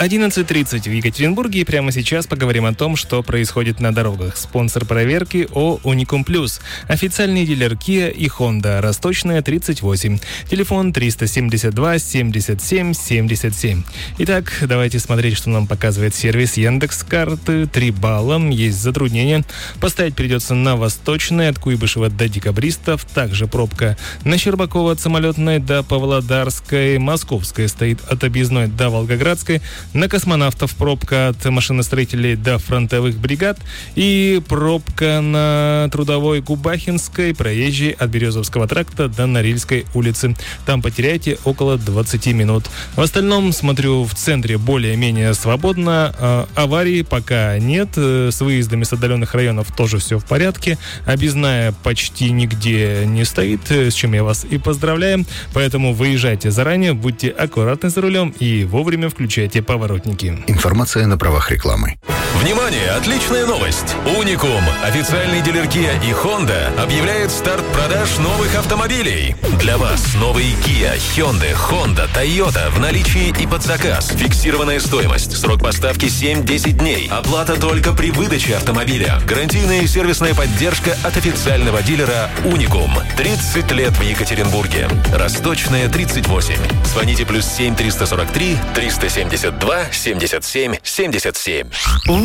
11:30 в Екатеринбурге, и прямо сейчас поговорим о том, что происходит на дорогах. Спонсор проверки ООО «Уникум Плюс». Официальный дилер Kia и Honda. Росточная, 38. Телефон 372 77 77. Итак, давайте смотреть, что нам показывает сервис Яндекс.Карты. 3 балла. Есть затруднения. Поставить придется на Восточной, от Куйбышева до Декабристов. Также пробка на Щербакова от Самолетной до Павлодарской. Московская стоит от Объездной до Волгоградской. На Космонавтов пробка от машиностроителей до фронтовых бригад. И пробка на Трудовой Губахинской, проезжей от Березовского тракта до Норильской улицы. Там потеряете около 20 минут. В остальном, смотрю, в центре более-менее свободно. Аварий пока нет. С выездами с отдаленных районов тоже все в порядке. Объездная почти нигде не стоит, с чем я вас и поздравляю. Поэтому выезжайте заранее, будьте аккуратны за рулем и вовремя включайте поворотники. Информация на правах рекламы. Внимание! Отличная новость! Уникум, официальный дилер Kia и Honda, объявляет старт продаж новых автомобилей. Для вас новые Kia, Hyundai, Honda, Toyota в наличии и под заказ. Фиксированная стоимость. Срок поставки 7-10 дней. Оплата только при выдаче автомобиля. Гарантийная и сервисная поддержка от официального дилера Уникум. 30 лет в Екатеринбурге. Росточная, 38. Звоните +7 343 372 77 77.